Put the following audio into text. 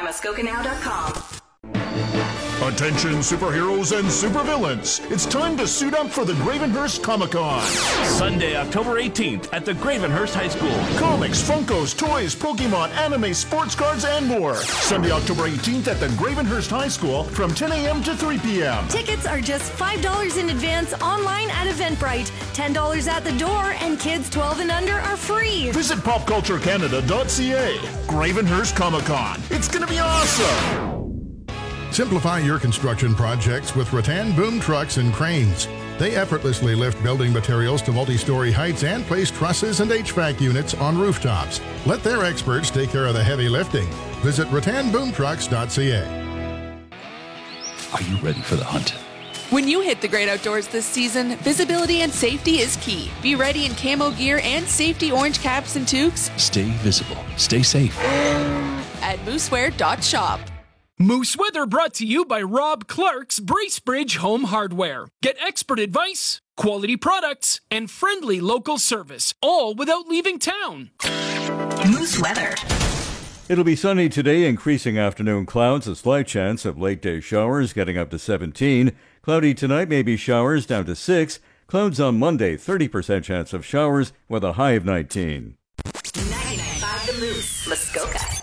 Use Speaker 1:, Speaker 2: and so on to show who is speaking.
Speaker 1: MuskokaNow.com.
Speaker 2: Attention superheroes and supervillains. It's time to suit up for the Gravenhurst Comic-Con.
Speaker 3: Sunday, October 18th at the Gravenhurst High School.
Speaker 2: Comics, Funkos, toys, Pokemon, anime, sports cards, and more. Sunday, October 18th at the Gravenhurst High School from 10 a.m. to 3 p.m.
Speaker 4: Tickets are just $5 in advance online at Eventbrite, $10 at the door, and kids 12 and under are free.
Speaker 2: Visit popculturecanada.ca. Gravenhurst Comic-Con. It's going to be awesome.
Speaker 5: Simplify your construction projects with Rattan Boom Trucks and Cranes. They effortlessly lift building materials to multi-story heights and place trusses and HVAC units on rooftops. Let their experts take care of the heavy lifting. Visit rattanboomtrucks.ca.
Speaker 6: Are you ready for the hunt?
Speaker 7: When you hit the great outdoors this season, visibility and safety is key. Be ready in camo gear and safety orange caps and toques.
Speaker 6: Stay visible. Stay safe.
Speaker 7: At mooseware.shop.
Speaker 8: Moose Weather brought to you by Rob Clark's Bracebridge Home Hardware. Get expert advice, quality products, and friendly local service, all without leaving town.
Speaker 1: Moose Weather.
Speaker 9: It'll be sunny today, increasing afternoon clouds, a slight chance of late-day showers getting up to 17. Cloudy tonight, maybe showers down to 6. Clouds on Monday, 30% chance of showers with a high of 19.
Speaker 1: 99.5 The Moose, Muskoka.